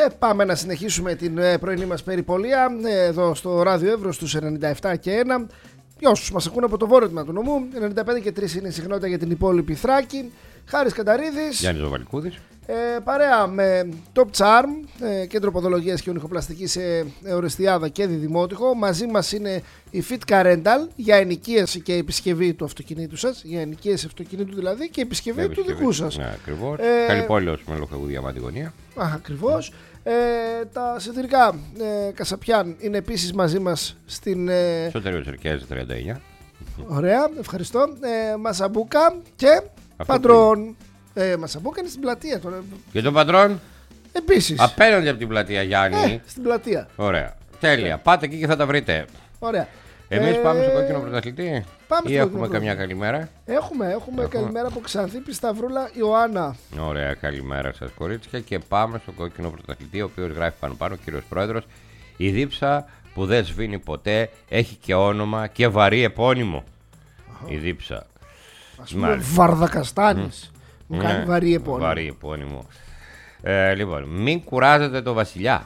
Και πάμε να συνεχίσουμε την πρωινή μας περιπολία εδώ στο Ράδιο Εύρος στους 97 και 1. Για όσους μας ακούν από το βόρειο τμήμα του νομού, 95 και 3 είναι η συχνότητα για την υπόλοιπη Θράκη. Χάρης Κανταρίδης. Γιάννης Ζοβαλικούδης. Παρέα με Top Charm, κέντρο ποδολογίας και ονυχοπλαστική σε Ορεστιάδα και Διδημότυχο. Μαζί μας είναι η Fit Car Rental για ενοικίαση και επισκευή του αυτοκινήτου σας. Για ενοικίαση αυτοκινήτου δηλαδή και επισκευή του δικού σας. Ναι, ακριβώς. Καλυπόλαιος με Λοχαγού Διαμάτη γωνία. Ακριβώς. Τα συντηρικά Κασαπιάν είναι επίσης μαζί μας στην Σωτήριο Τσερκέζη 39. Ωραία, ευχαριστώ. Μασαμπούκα και Παντρών. Μασαμπούκα είναι στην πλατεία τώρα. Και τον Παντρών Επίσης. απέναντι από την πλατεία, Γιάννη. Στην πλατεία. Ωραία. Τέλεια. Πάτε εκεί και θα τα βρείτε. Ωραία. Εμείς πάμε στο κόκκινο πρωταθλητή. Πάμε ή έχουμε καμιά καλημέρα? Έχουμε καλημέρα από Ξανθή Πισταυρούλα Ιωάννα. Ωραία, καλημέρα σας κορίτσια. Και πάμε στο κόκκινο πρωταθλητή, ο οποίος γράφει πάνω ο κύριος Πρόεδρος. Η δίψα που δεν σβήνει ποτέ έχει και όνομα και βαρύ επώνυμο. Η δίψα. Ας πούμε Βαρδακαστάνης. Μου κάνει βαρύ επώνυμο. Βαρύ επώνυμο. Λοιπόν, μην κουράζετε το Βασιλιά.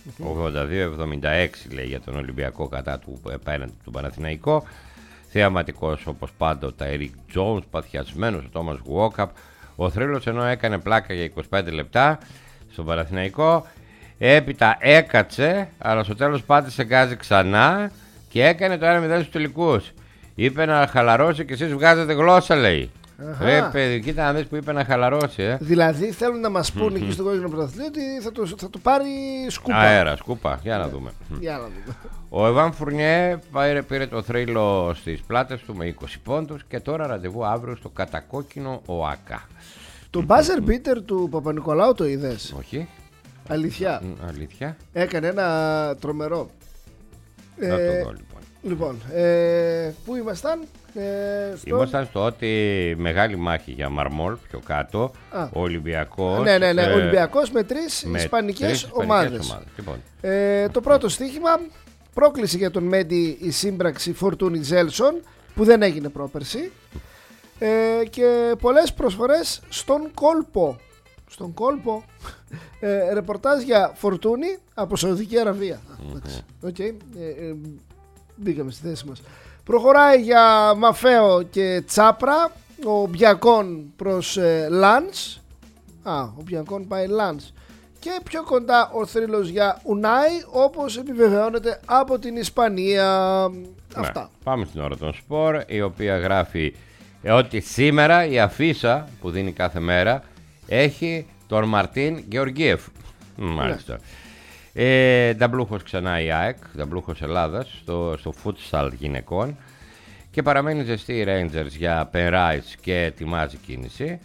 82-76 λέει για τον Ολυμπιακό κατά του απέναντι του Παναθηναϊκό. Θεαματικός όπως πάντοτε Ερικ Τζόουνς, παθιασμένος ο Τόμας Γουόκαπ. Ο θρύλος ενώ έκανε πλάκα για 25 λεπτά στον Παναθηναϊκό, έπειτα έκατσε, αλλά στο τέλος πάτησε γκάζι ξανά και έκανε το 1-0 στους τελικούς. Είπε να χαλαρώσει και εσείς βγάζετε γλώσσα, λέει. Ρε παιδί, κοίτα να δεις που είπε να χαλαρώσει. Δηλαδή θέλουν να μας πούνε εκεί στο κόκκινο πρωταθλητή ότι θα το πάρει σκούπα. Αέρα, σκούπα, για να δούμε. Ο Εβάν Φουρνιέ πήρε το θρύλο στις πλάτες του με 20 πόντους και τώρα ραντεβού αύριο στο κατακόκκινο ΟΑΚΑ. Το buzzer beater του Παπα-Νικολάου το είδες? Όχι. Αλήθεια. Έκανε ένα τρομερό. Να το δω λοιπόν. Πού ήμασταν? Ήμασταν στο ότι μεγάλη μάχη για Μαρμόλ πιο κάτω. Ο Ολυμπιακός. Ναι. Ολυμπιακός με τρεις ισπανικές ομάδες. Λοιπόν. Το πρώτο στοίχημα, πρόκληση για τον Μέντι η σύμπραξη Φορτούνι Ζέλσον που δεν έγινε πρόπερση. Και πολλές προσφορές στον κόλπο. Στον κόλπο. Ρεπορτάζ για Φορτούνι από Σαουδική Αραβία. Μπήκαμε στη θέση μας. Προχωράει για Μαφέο και Τσάπρα. Ο Μπιακόν προς Λάνς. Ο Μπιακόν πάει Λάνς. Και πιο κοντά ο θρύλος για Ουνάι, όπως επιβεβαιώνεται από την Ισπανία. Αυτά. Πάμε στην ώρα των σπορ, η οποία γράφει ότι σήμερα η αφίσα που δίνει κάθε μέρα έχει τον Μαρτίν Γεωργίεφ. Μάλιστα. Νταμπλούχος ξανά η ΑΕΚ, νταμπλούχος Ελλάδας στο φούτσαλ γυναικών και παραμένει ζεστή η Rangers για Περάις και ετοιμάζει κίνηση.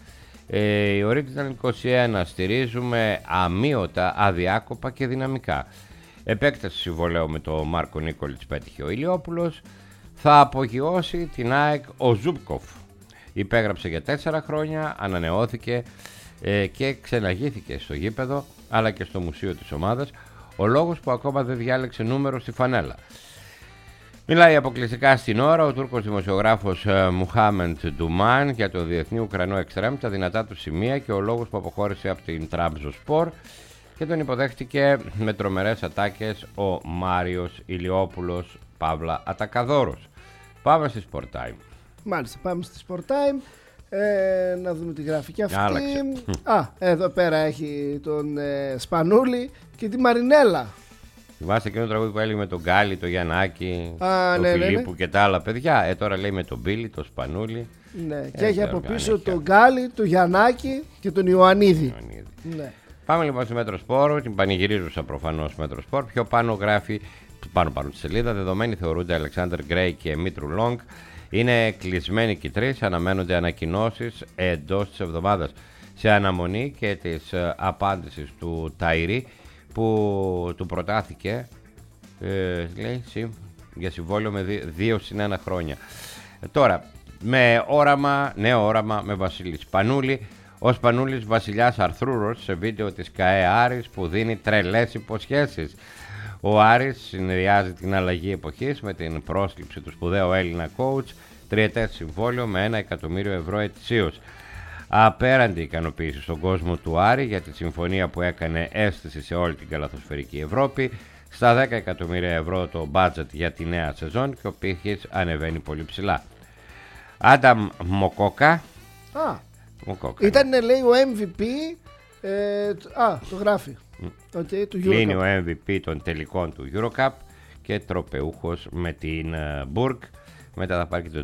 Η Original 21 στηρίζουμε αμείωτα, αδιάκοπα και δυναμικά. Επέκταση συμβολέου με τον Μάρκο Νίκολιτς πέτυχε ο Ηλιόπουλος. Θα απογειώσει την ΑΕΚ ο Ζούμπκοφ. Υπέγραψε για 4 χρόνια, ανανεώθηκε και ξεναγήθηκε στο γήπεδο αλλά και στο μουσείο της ομάδας. Ο λόγος που ακόμα δεν διάλεξε νούμερο στη φανέλα. Μιλάει αποκλειστικά στην ώρα ο Τούρκος δημοσιογράφος Μουχάμεντ Ντουμάν για το διεθνή Ουκρανό Εξτρέμ, τα δυνατά του σημεία και ο λόγος που αποχώρησε από την Τραμπζοσπορ και τον υποδέχτηκε με τρομερές ατάκες ο Μάριος Ηλιόπουλος Παύλα Ατακαδόρος. Πάμε στη Sport Time. Μάλιστα, πάμε στη Sport Time. Να δούμε τη γραφική αυτή. Άλλαξε. Εδώ πέρα έχει τον Σπανούλη και τη Μαρινέλα. Θυμάστε εκείνο το τραγούδι που έλεγε με τον Γκάλι, τον Γιαννάκη, τον Φιλίππου και τα άλλα παιδιά. Τώρα λέει με τον Μπίλη, τον Σπανούλη. Ναι, και έχει από πίσω τον Γκάλι, τον Γιαννάκη και τον Ιωαννίδη. Ναι. Πάμε λοιπόν στη Μέτρο Σπόρ, την πανηγυρίζουσα προφανώς Μέτρο Σπόρ. Πιο πάνω γράφει, πάνω τη σελίδα, δεδομένοι θεωρούνται Αλεξάνδρ Γκρέι και Μήτρου Λόγκ. Είναι κλεισμένοι και οι τρεις, αναμένονται ανακοινώσεις εντός της εβδομάδας. Σε αναμονή και της απάντησης του Ταϊρή που του προτάθηκε λέει, για συμβόλαιο με 2 συν 1 χρόνια. Τώρα, με όραμα, νέο όραμα με Βασίλη Σπανούλη. Ο Σπανούλης βασιλιάς Αρθρούρος σε βίντεο της ΚΑΕ Άρης που δίνει τρελές υποσχέσεις. Ο Άρης συνδυάζει την αλλαγή εποχής με την πρόσληψη του σπουδαίου Έλληνα coach, 3ετές συμβόλαιο με 1 εκατομμύριο ευρώ ετησίως. Απέραντη ικανοποίηση στον κόσμο του Άρη για τη συμφωνία που έκανε αίσθηση σε όλη την καλαθοσφαιρική Ευρώπη. Στα 10 εκατομμύρια ευρώ το budget για τη νέα σεζόν και ο πύχης ανεβαίνει πολύ ψηλά. Άνταμ Μοκόκα. Ήταν, λέει, ο MVP. Το γράφει. Okay, του κλείνει ο MVP των τελικών του Eurocup και τροπεούχος με την Μπουργκ. Μετά θα πάρει και τον